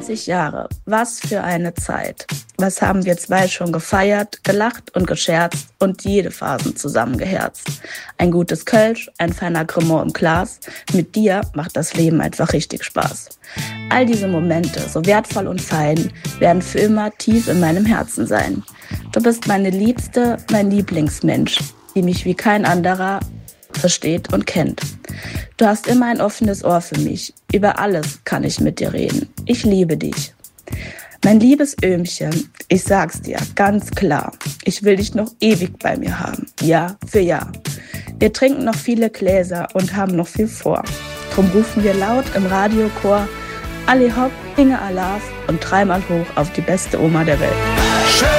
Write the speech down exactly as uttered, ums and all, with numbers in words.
zwanzig Jahre, was für eine Zeit. Was haben wir zwei schon gefeiert, gelacht und gescherzt und jede Phasen zusammengeherzt. Ein gutes Kölsch, ein feiner Cremant im Glas. Mit dir macht das Leben einfach richtig Spaß. All diese Momente, so wertvoll und fein, werden für immer tief in meinem Herzen sein. Du bist meine Liebste, mein Lieblingsmensch, die mich wie kein anderer versteht und kennt. Du hast immer ein offenes Ohr für mich. Über alles kann ich mit dir reden. Ich liebe dich. Mein liebes Öhmchen, ich sag's dir ganz klar. Ich will dich noch ewig bei mir haben. Jahr für Jahr. Wir trinken noch viele Gläser und haben noch viel vor. Drum rufen wir laut im Radiochor Ali Hopp, Inge Alaf und dreimal hoch auf die beste Oma der Welt.